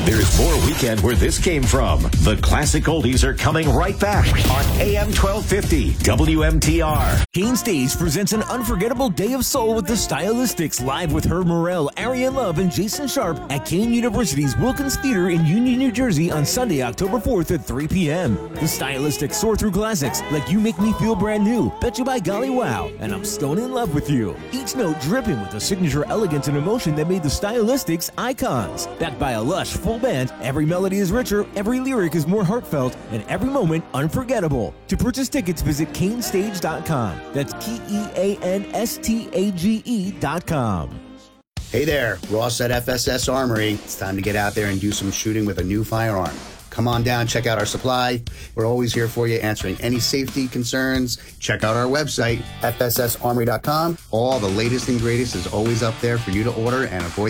There's more weekend where this came from. The classic oldies are coming right back on AM 1250 WMTR. Kane Stage presents an unforgettable day of soul with the Stylistics, live with Herb Morrell, Arian Love, and Jason Sharp at Kane University's Wilkins Theater in Union, New Jersey on Sunday, October 4th at 3 p.m. The Stylistics soar through classics like You Make Me Feel Brand New, Bet You by Golly Wow, and I'm Stone in Love with You. Each note dripping with the signature elegance and emotion that made the Stylistics icons. Backed by a lush, full band, every melody is richer, every lyric is more heartfelt, and every moment unforgettable. To purchase tickets, visit canestage.com. That's KEANSTAGE.com. Hey there, Ross at FSS Armory. It's time to get out there and do some shooting with a new firearm. Come on down, check out our supply. We're always here for you, answering any safety concerns. Check out our website, fssarmory.com. All the latest and greatest is always up there for you to order and avoid